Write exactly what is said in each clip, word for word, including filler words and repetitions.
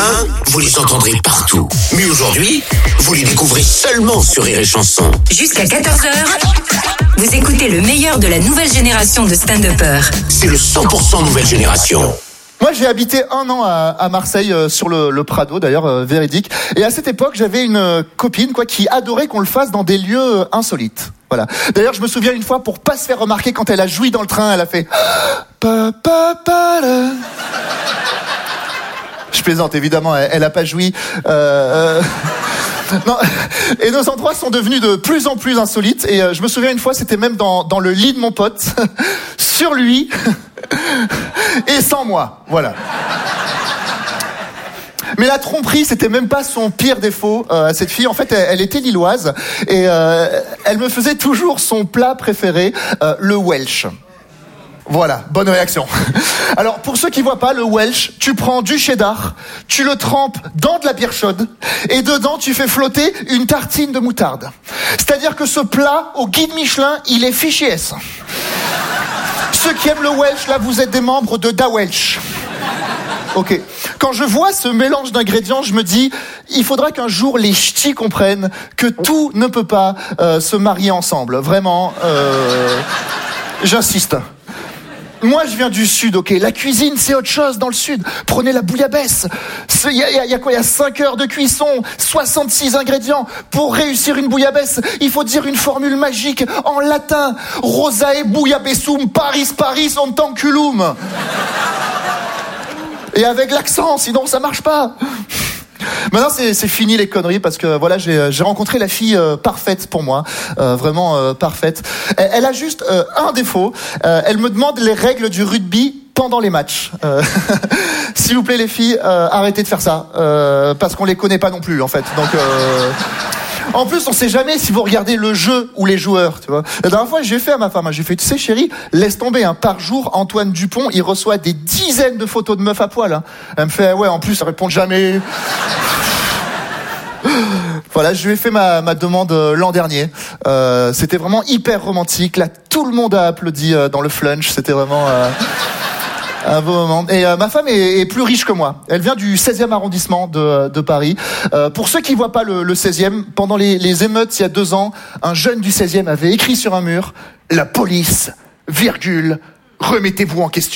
demain, vous les entendrez partout. Mais aujourd'hui, vous les découvrez seulement sur Rire et Chanson. Jusqu'à quatorze heures, vous écoutez le meilleur de la nouvelle génération de stand-uppers. C'est le cent pour cent nouvelle génération. Moi, j'ai habité un an à, à Marseille, euh, sur le, le Prado, d'ailleurs, euh, véridique. Et à cette époque, j'avais une euh, copine, quoi, qui adorait qu'on le fasse dans des lieux euh, insolites. Voilà. D'ailleurs, je me souviens une fois, pour pas se faire remarquer, quand elle a joui dans le train, elle a fait pa pa pa la. Je plaisante, évidemment, elle, elle a pas joui. Euh, euh... Non. Et nos endroits sont devenus de plus en plus insolites. Et euh, je me souviens une fois, c'était même dans, dans le lit de mon pote, sur lui, et sans moi. Voilà. Mais la tromperie, c'était même pas son pire défaut euh, à cette fille. En fait, elle, elle était lilloise et euh, elle me faisait toujours son plat préféré, euh, le Welsh. Voilà, bonne réaction. Alors, pour ceux qui voient pas, le Welsh, tu prends du cheddar, tu le trempes dans de la bière chaude, et dedans, tu fais flotter une tartine de moutarde. C'est-à-dire que ce plat, au guide Michelin, il est fiché S. Ceux qui aiment le Welsh, là, vous êtes des membres de Da Welsh. Ok. Quand je vois ce mélange d'ingrédients, je me dis, il faudra qu'un jour les ch'tis comprennent que tout ne peut pas euh, se marier ensemble. Vraiment, euh, j'insiste. Moi, je viens du sud, ok. La cuisine, c'est autre chose dans le sud. Prenez la bouillabaisse. Il y, y, y a quoi? Il y a cinq heures de cuisson, soixante-six ingrédients. Pour réussir une bouillabaisse, il faut dire une formule magique en latin. Rosae bouillabaissum paris paris ontanculum. Et avec l'accent, sinon ça marche pas. Maintenant, c'est, c'est fini les conneries parce que voilà, j'ai, j'ai rencontré la fille euh, parfaite pour moi, euh, vraiment euh, parfaite. Elle, elle a juste euh, un défaut. Euh, elle me demande les règles du rugby pendant les matchs. Euh, s'il vous plaît, les filles, euh, arrêtez de faire ça euh, parce qu'on les connaît pas non plus en fait. Donc. Euh... En plus, on sait jamais si vous regardez le jeu ou les joueurs, tu vois. La dernière fois, j'ai fait à ma femme, j'ai fait, tu sais, chérie, laisse tomber, hein, par jour, Antoine Dupont, il reçoit des dizaines de photos de meufs à poil, hein. Elle me fait, ouais, en plus, elle répond jamais. Voilà, je lui ai fait ma, ma demande euh, l'an dernier. Euh, c'était vraiment hyper romantique. Là, tout le monde a applaudi euh, dans le flunch. C'était vraiment... Euh... un beau moment. Et euh, ma femme est, est plus riche que moi. Elle vient du seizième arrondissement de, de Paris. Euh, pour ceux qui voient pas le, le seizième, pendant les, les émeutes il y a deux ans, un jeune du seizième avait écrit sur un mur « La police, virgule, remettez-vous en question ».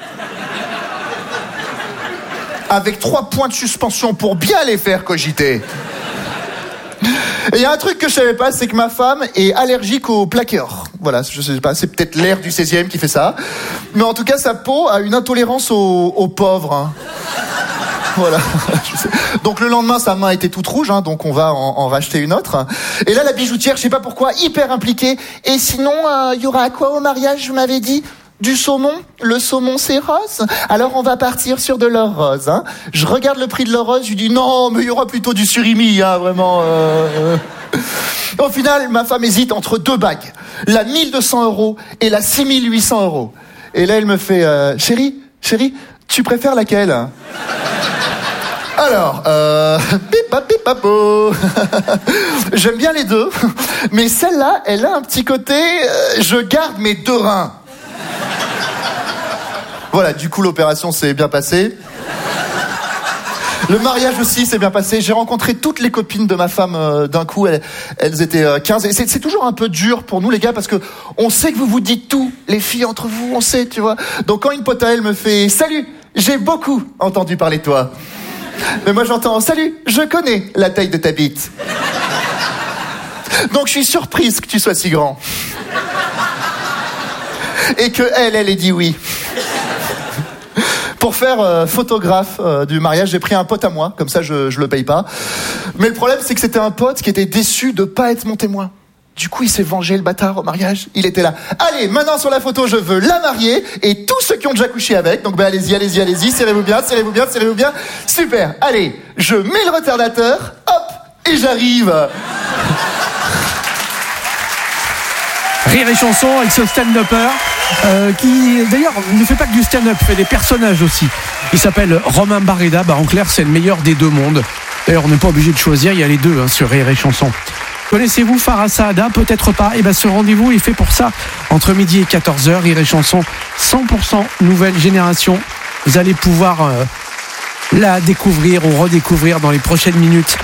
Avec trois points de suspension pour bien les faire cogiter. Et il y a un truc que je savais pas, c'est que ma femme est allergique au plaqué or. Voilà, je sais pas, c'est peut-être l'air du seizième qui fait ça. Mais en tout cas, sa peau a une intolérance aux, aux pauvres. Hein. Voilà. Donc le lendemain, sa main était toute rouge, hein, donc on va en, en racheter une autre. Et là, la bijoutière, je sais pas pourquoi, hyper impliquée. Et sinon, il euh, y aura quoi au mariage, vous m'avez dit ? Du saumon, le saumon c'est rose. Alors on va partir sur de l'or rose. Hein. Je regarde le prix de l'or rose, je lui dis non, mais il y aura plutôt du surimi, hein, vraiment. Euh... Au final, ma femme hésite entre deux bagues, la mille deux cents euros et la six mille huit cents euros. Et là, elle me fait euh, chérie, chérie, tu préfères laquelle ? Alors, euh, pipa pipapo. J'aime bien les deux, mais celle-là, elle a un petit côté, euh, je garde mes deux reins. Voilà, du coup, l'opération s'est bien passée. Le mariage aussi s'est bien passé. J'ai rencontré toutes les copines de ma femme euh, d'un coup. Elles, elles étaient euh, quinze. Et c'est, c'est toujours un peu dur pour nous, les gars, parce que on sait que vous vous dites tout. Les filles entre vous, on sait, tu vois. Donc quand une pote à elle me fait « Salut, j'ai beaucoup entendu parler de toi. » Mais moi j'entends « Salut, je connais la taille de ta bite. » Donc je suis surprise que tu sois si grand. Et que elle, elle ait dit oui. Pour faire euh, photographe euh, du mariage, j'ai pris un pote à moi, comme ça je, je le paye pas. Mais le problème, c'est que c'était un pote qui était déçu de pas être mon témoin. Du coup, il s'est vengé, le bâtard, au mariage. Il était là. Allez, maintenant sur la photo, je veux la mariée et tous ceux qui ont déjà couché avec. Donc bah allez-y, allez-y, allez-y, serrez-vous bien, serrez-vous bien, serrez-vous bien. Super. Allez, je mets le retardateur, hop, et j'arrive. Rire et chanson avec ce stand-upper euh, qui d'ailleurs ne fait pas que du stand-up, fait des personnages aussi. Il s'appelle Romain Barreda. Bah, en clair, c'est le meilleur des deux mondes. D'ailleurs, on n'est pas obligé de choisir, il y a les deux hein, sur Rire et chanson. Connaissez-vous Farah Saada ? Peut-être pas. Et ben ce rendez-vous est fait pour ça. Entre midi et quatorze heures, Rire et chanson, cent pour cent nouvelle génération. Vous allez pouvoir euh, la découvrir ou redécouvrir dans les prochaines minutes.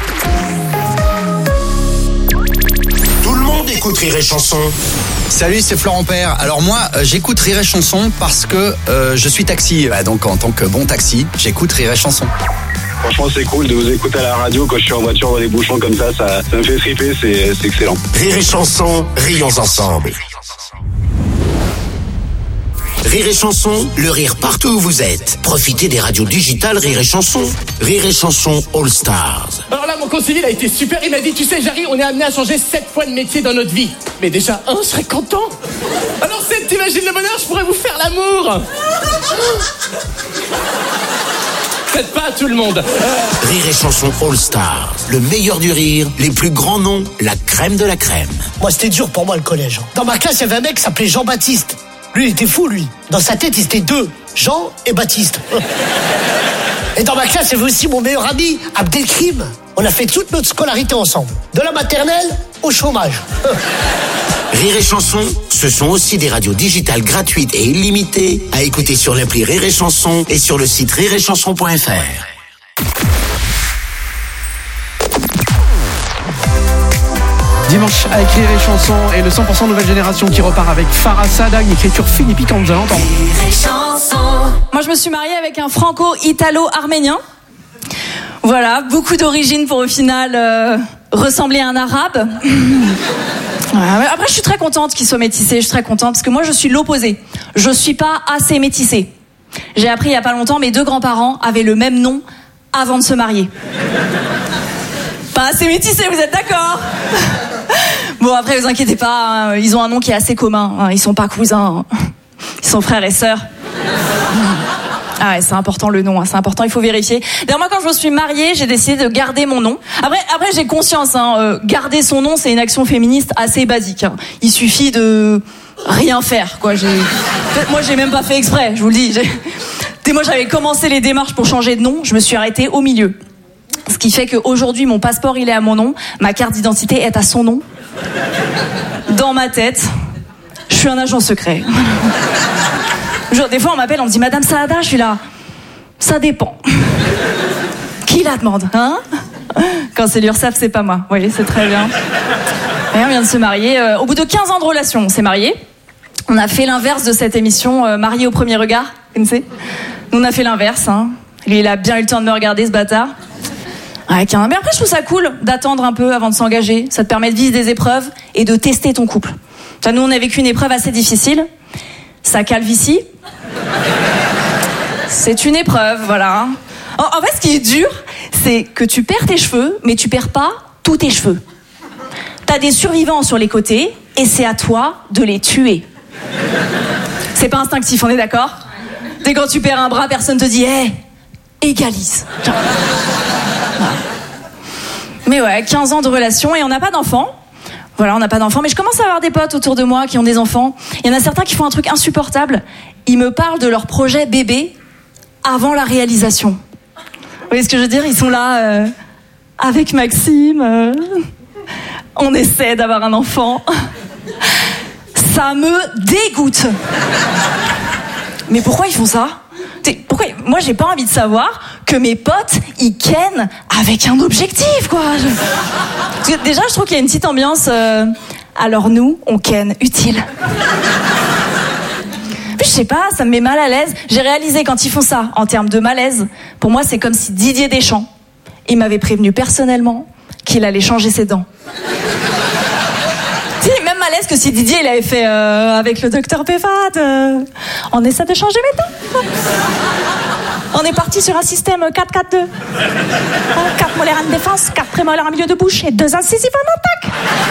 Tout le monde écoute Rire et Chanson. Salut, c'est Florent Père. Alors moi, euh, j'écoute Rire et Chanson parce que euh, je suis taxi. Bah, donc en tant que bon taxi, j'écoute Rire et Chanson. Franchement, c'est cool de vous écouter à la radio quand je suis en voiture dans les bouchons comme ça. Ça, ça me fait triper, c'est, c'est excellent. Rire et Chanson, rions ensemble. Rire et Chanson, le rire partout où vous êtes. Profitez des radios digitales Rire et Chanson. Rire et Chanson All Stars. Alors là, mon conseiller, il a été super. Il m'a dit, tu sais, Jarry, on est amené à changer sept fois de métier dans notre vie. Mais déjà, un, je serais content. Alors, sept, t'imagines le bonheur, je pourrais vous faire l'amour. Faites pas à tout le monde. Euh... Rire et Chanson All Stars. Le meilleur du rire, les plus grands noms, la crème de la crème. Moi, c'était dur pour moi, le collège. Dans ma classe, il y avait un mec qui s'appelait Jean-Baptiste. Lui, il était fou, lui. Dans sa tête, il était deux. Jean et Baptiste. Et dans ma classe, il y avait aussi mon meilleur ami, Abdelkrim. On a fait toute notre scolarité ensemble. De la maternelle au chômage. Rire et Chanson, ce sont aussi des radios digitales gratuites et illimitées à écouter sur l'appli Rire et Chanson et sur le site rire et chanson point f r. Dimanche avec Rire et Chanson et le cent pour cent nouvelle génération qui repart avec Farah Sada, une écriture fine et piquante, vous allez entendre. Moi, je me suis mariée avec un franco-italo-arménien. Voilà, beaucoup d'origines pour au final euh, ressembler à un arabe. Ouais, après, je suis très contente qu'il soit métissé. Je suis très contente parce que moi, je suis l'opposé. Je suis pas assez métissée. J'ai appris il y a pas longtemps, mes deux grands-parents avaient le même nom avant de se marier. Pas assez métissé, vous êtes d'accord? Bon, après, vous inquiétez pas, hein, ils ont un nom qui est assez commun. Hein, ils sont pas cousins, hein. Ils sont frères et sœurs. Ah ouais, c'est important le nom, hein, c'est important, il faut vérifier. D'ailleurs, moi, quand je me suis mariée, j'ai décidé de garder mon nom. Après, après j'ai conscience, hein, euh, garder son nom, c'est une action féministe assez basique. Hein. Il suffit de rien faire, quoi. J'ai... Moi, j'ai même pas fait exprès, je vous le dis. J'ai... Dès moi, j'avais commencé les démarches pour changer de nom, je me suis arrêtée au milieu. Ce qui fait qu'aujourd'hui, mon passeport, il est à mon nom, ma carte d'identité est à son nom. Dans ma tête, je suis un agent secret. Genre, des fois, on m'appelle, on me dit « Madame Saada », je suis là. Ça dépend. Qui la demande, hein? Quand c'est l'URSSAF, c'est pas moi. Vous voyez, c'est très bien. Et on vient de se marier. Euh, au bout de quinze ans de relation, on s'est mariés. On a fait l'inverse de cette émission, euh, Marié au premier regard. Vous connaissez? Nous, on a fait l'inverse. Hein. Lui, il a bien eu le temps de me regarder, ce bâtard. Ouais, mais après, je trouve ça cool d'attendre un peu avant de s'engager. Ça te permet de vivre des épreuves et de tester ton couple. Enfin, nous, on a vécu une épreuve assez difficile. Sa calvitie. C'est une épreuve, voilà. En, en fait, ce qui est dur, c'est que tu perds tes cheveux, mais tu perds pas tous tes cheveux. T'as des survivants sur les côtés, et c'est à toi de les tuer. C'est pas instinctif, on est d'accord? Dès quand tu perds un bras, personne te dit « Hé, hey, égalise ». Mais ouais, quinze ans de relation et on n'a pas d'enfants. Voilà, on n'a pas d'enfants, mais je commence à avoir des potes autour de moi qui ont des enfants. Il y en a certains qui font un truc insupportable. Ils me parlent de leur projet bébé avant la réalisation. Vous voyez ce que je veux dire? Ils sont là, euh, avec Maxime, euh, on essaie d'avoir un enfant. Ça me dégoûte. Mais pourquoi ils font ça? Pourquoi? Moi, j'ai pas envie de savoir que mes potes, ils kennent avec un objectif, quoi. Je... Parce que déjà, je trouve qu'il y a une petite ambiance. Euh... Alors nous, on ken utile. Puis je sais pas, ça me met mal à l'aise. J'ai réalisé quand ils font ça, en termes de malaise, pour moi, c'est comme si Didier Deschamps, il m'avait prévenu personnellement qu'il allait changer ses dents. Tu sais, même malaise que si Didier, il avait fait euh, avec le docteur Péfat, euh, on essaie de changer mes dents. On est parti sur un système quatre quatre deux. quatre molaires en défense, quatre prémolaires en milieu de bouche et deux incisives en attaque.